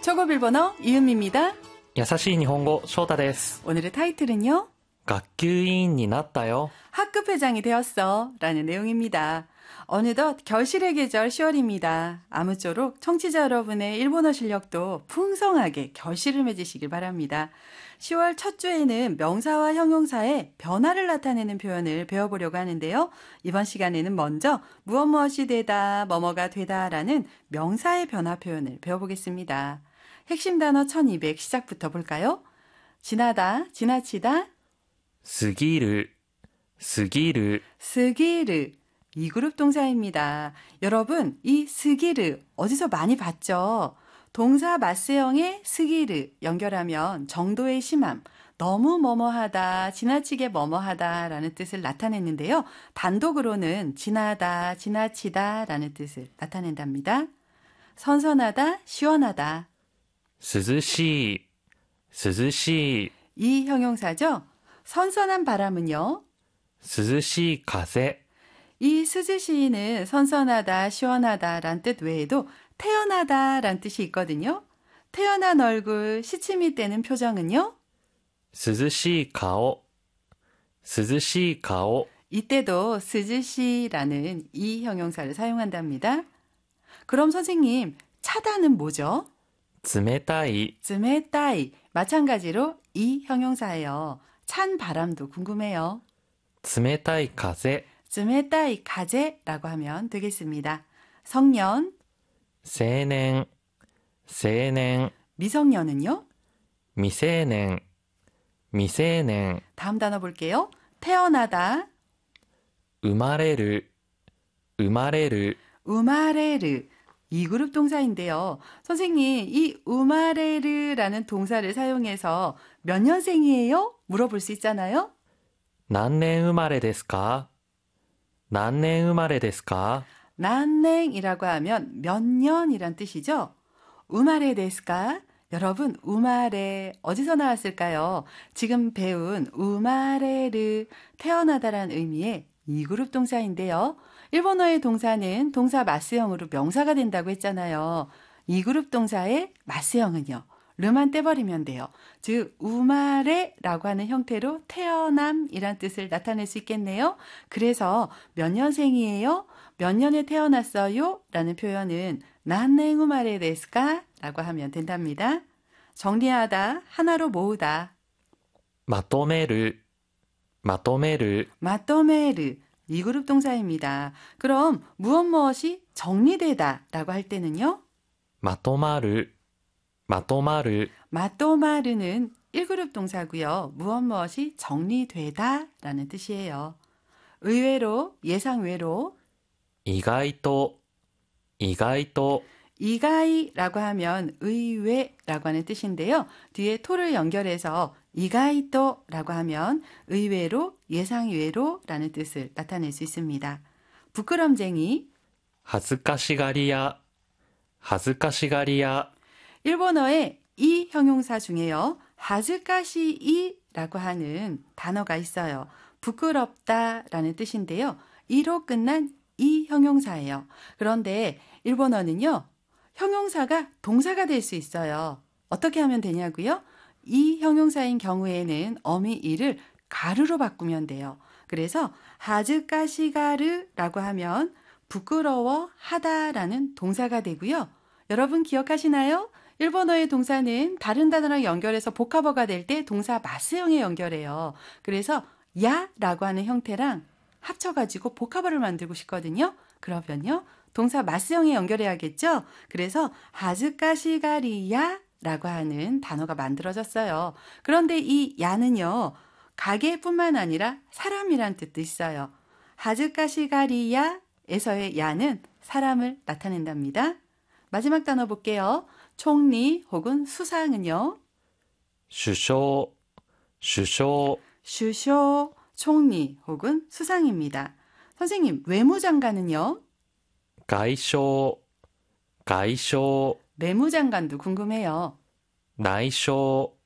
초급 일본어 이은미입니다. 優しい日本語、翔太です。 오늘의 타이틀은요. 学級委員になったよ. 학급 회장이 되었어 라는 내용입니다. 어느덧 결실의 계절 10월입니다. 아무쪼록 청취자 여러분의 일본어 실력도 풍성하게 결실을 맺으시길 바랍니다. 10월 첫 주에는 명사와 형용사의 변화를 나타내는 표현을 배워보려고 하는데요. 이번 시간에는 먼저 무엇무엇이 되다, 뭐뭐가 되다라는 명사의 변화 표현을 배워보겠습니다. 핵심 단어 1200 시작부터 볼까요? 지나다, 지나치다, 過ぎる、過ぎる. 스기르. 이 그룹 동사입니다. 여러분, 이 스기르 어디서 많이 봤죠? 동사 맞세형의 스기르 연결하면 정도의 심함, 너무 뭐뭐하다, 지나치게 뭐뭐하다 라는 뜻을 나타냈는데요. 단독으로는 지나다, 지나치다 라는 뜻을 나타낸답니다. 선선하다, 시원하다. 涼しい、涼しい. 이 형용사죠. 선선한 바람은요. 涼しい風. 이 스즈시는 선선하다, 시원하다 란 뜻 외에도 태연하다 란 뜻이 있거든요. 태연한 얼굴, 시침이 떼는 표정은요. 涼しい顔、涼しい顔. 이때도 스즈시라는 이 형용사를 사용한답니다. 그럼 선생님, 차다는 뭐죠? 冷たい、 즈메따이. 마찬가지로 이 형용사예요. 찬 바람도 궁금해요. 冷たい風. 즈메따이 가제라고 하면 되겠습니다. 성년, 青年、青年. 미성년은요? 未成年、未成年. 다음 단어 볼게요. 태어나다, 生まれる、生まれる. 우마레르. 이 그룹 동사인데요. 선생님, 이 우마레르라는 동사를 사용해서 몇 년생이에요? 물어볼 수 있잖아요. 何年生まれですか?何年生まれですか? 난냉이라고 하면 몇 년이란 뜻이죠. 우마레 데스까? 여러분, 우마레 어디서 나왔을까요? 지금 배운 우마레르, 태어나다란 의미의 이 그룹 동사인데요. 일본어의 동사는 동사 마스형으로 명사가 된다고 했잖아요. 이 그룹 동사의 마스형은요. 르만 떼버리면 돼요. 즉 우마레라고 하는 형태로 태어남이란 뜻을 나타낼 수 있겠네요. 그래서 몇 년생이에요? 몇 년에 태어났어요? 라는 표현은 난냉 우마레 데스까? 라고 하면 된답니다. 정리하다, 하나로 모으다. まとめる、まとめる. 마토메르. 이 그룹 동사입니다. 그럼 무엇이 정리되다 라고 할 때는요. まとまる、まとまる. 마토마르는 1그룹 동사고요. 무엇이 정리되다 라는 뜻이에요. 의외로, 예상외로. 意外と、意外と. 이가이라고 하면 의외라고 하는 뜻인데요. 뒤에 토를 연결해서 이가이토라고 하면 의외로, 예상외로 라는 뜻을 나타낼 수 있습니다. 부끄럼쟁이. 恥ずかしがり屋、恥ずかしがり屋. 일본어의 이 형용사 중에요. 하즈카시이라고 하는 단어가 있어요. 부끄럽다라는 뜻인데요. 이로 끝난 이 형용사예요. 그런데 일본어는요. 형용사가 동사가 될 수 있어요. 어떻게 하면 되냐고요? 이 형용사인 경우에는 어미 이를 가르로 바꾸면 돼요. 그래서 하즈카시가르라고 하면 부끄러워하다라는 동사가 되고요. 여러분 기억하시나요? 일본어의 동사는 다른 단어랑 연결해서 복합어가 될 때 동사 마스형에 연결해요. 그래서 야라고 하는 형태랑 합쳐가지고 복합어를 만들고 싶거든요. 그러면요. 동사 마스형에 연결해야겠죠? 그래서 하즈카시가리야라고 하는 단어가 만들어졌어요. 그런데 이 야는요. 가게뿐만 아니라 사람이란 뜻도 있어요. 하즈카시가리야에서의 야는 사람을 나타낸답니다. 마지막 단어 볼게요. 총리 혹은 수상은요. 首相、首相. 슈쇼, 총리 혹은 수상입니다. 선생님, 외무장관은요? 外相、外相. 내무장관도 궁금해요. 内相、